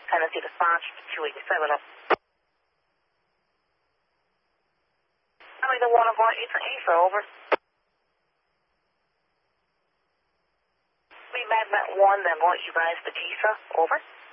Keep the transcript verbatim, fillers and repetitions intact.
Tennessee to sponsor to two eighty-seven up. Tell me the one I'm going East and East, over. We Magnet one, then going you guys to East, over.